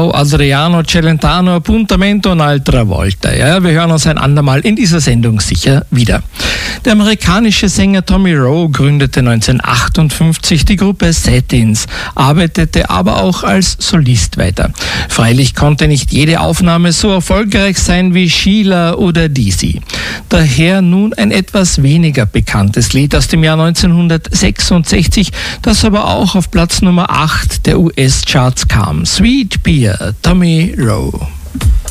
Ciao Adriano Celentano, Appuntamento un'altra volta. Ja, wir hören uns ein andermal in dieser Sendung sicher wieder. Der amerikanische Sänger Tommy Roe gründete 1958 die Gruppe Set-Ins, arbeitete aber auch als Solist weiter. Freilich konnte nicht jede Aufnahme so erfolgreich sein wie Sheila oder Dizzy. Daher nun ein etwas weniger bekanntes Lied aus dem Jahr 1966, das aber auch auf Platz Nummer 8 der US-Charts kam. Sweet Beer, Tommy Roe.